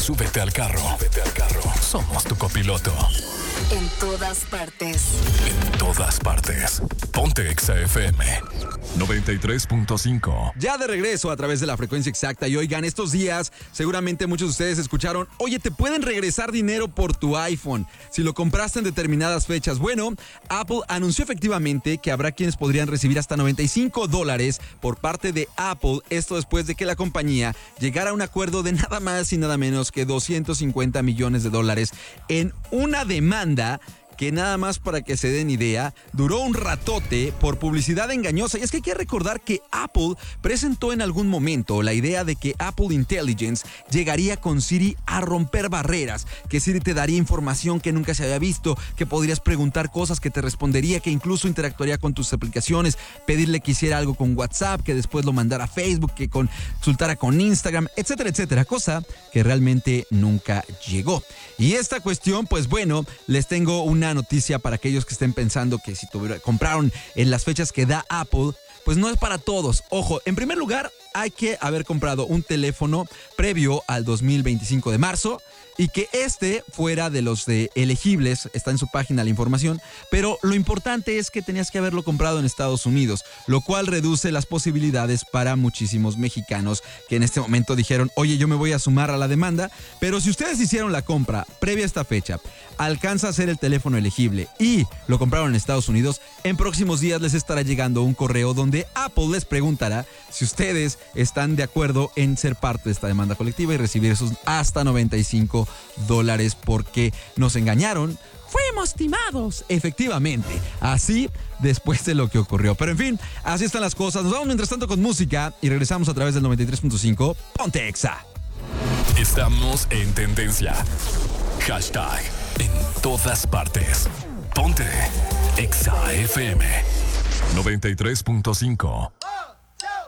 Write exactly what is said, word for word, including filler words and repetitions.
Súbete al carro. Súbete al carro. Somos tu copiloto. En todas partes. En todas partes. Ponte Exa F M noventa y tres punto cinco. Ya de regreso a través de la frecuencia exacta. Y oigan, estos días seguramente muchos de ustedes escucharon: oye, te pueden regresar dinero por tu iPhone si lo compraste en determinadas fechas. Bueno, Apple anunció efectivamente que habrá quienes podrían recibir hasta noventa y cinco dólares por parte de Apple. Esto después de que la compañía llegara a un acuerdo de nada más y nada menos que doscientos cincuenta millones de dólares en una demanda que, nada más para que se den idea, duró un ratote por publicidad engañosa. Y es que hay que recordar que Apple presentó en algún momento la idea de que Apple Intelligence llegaría con Siri a romper barreras, que Siri te daría información que nunca se había visto, que podrías preguntar cosas que te respondería, que incluso interactuaría con tus aplicaciones, pedirle que hiciera algo con WhatsApp, que después lo mandara a Facebook, que consultara con Instagram, etcétera, etcétera, cosa que realmente nunca llegó. Y esta cuestión, pues bueno, les tengo una noticia para aquellos que estén pensando que si tuvieron, compraron en las fechas que da Apple, pues no es para todos. Ojo, en primer lugar, hay que haber comprado un teléfono previo al dos mil veinticinco de marzo y que este fuera de los de elegibles. Está en su página la información, pero lo importante es que tenías que haberlo comprado en Estados Unidos, lo cual reduce las posibilidades para muchísimos mexicanos que en este momento dijeron: oye, yo me voy a sumar a la demanda. Pero si ustedes hicieron la compra previa a esta fecha, alcanza a ser el teléfono elegible y lo compraron en Estados Unidos, en próximos días les estará llegando un correo donde Apple les preguntará si ustedes están de acuerdo en ser parte de esta demanda colectiva y recibir esos hasta noventa y cinco dólares porque nos engañaron. Fuimos timados. Efectivamente, así después de lo que ocurrió. Pero en fin, así están las cosas. Nos vamos mientras tanto con música y regresamos a través del noventa y tres punto cinco. Ponte Exa. Estamos en tendencia. Hashtag en todas partes. Ponte Exa F M noventa y tres punto cinco.